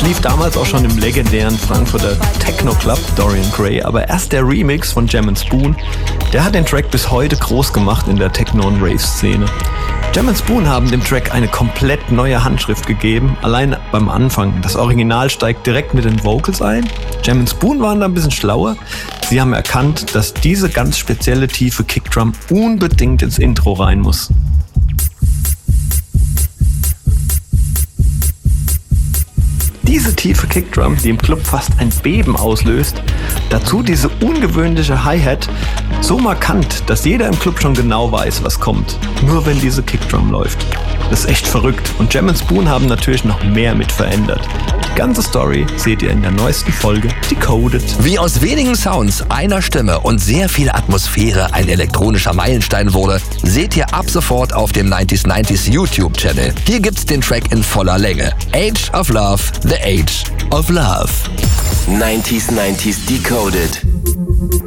lief damals auch schon im legendären Frankfurter Techno-Club Dorian Gray, aber erst der Remix von Jam & Spoon, der hat den Track bis heute groß gemacht in der Techno- und Rave-Szene. Jam & Spoon haben dem Track eine komplett neue Handschrift gegeben, allein beim Anfang. Das Original steigt direkt mit den Vocals ein. Jam & Spoon waren da ein bisschen schlauer. Sie haben erkannt, dass diese ganz spezielle tiefe Kickdrum unbedingt ins Intro rein muss. Diese tiefe Kickdrum, die im Club fast ein Beben auslöst, dazu diese ungewöhnliche Hi-Hat, so markant, dass jeder im Club schon genau weiß, was kommt. Nur wenn diese Kickdrum läuft. Das ist echt verrückt. Und Jam & Spoon haben natürlich noch mehr mit verändert. Die ganze Story seht ihr in der neuesten Folge Decoded. Wie aus wenigen Sounds, einer Stimme und sehr viel Atmosphäre ein elektronischer Meilenstein wurde, seht ihr ab sofort auf dem 90s YouTube-Channel. Hier gibt's den Track in voller Länge. Age of Love, The Age of Love. 90s Decoded.